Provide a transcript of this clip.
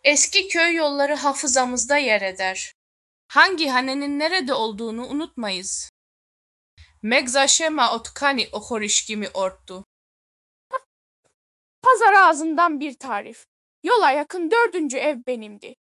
Eski köy yolları hafızamızda yer eder. Hangi hanenin nerede olduğunu unutmayız. Megzaşema otkani ohorişkimi orttu. Pazar ağzından bir tarif. Yola yakın 4. ev benimdi.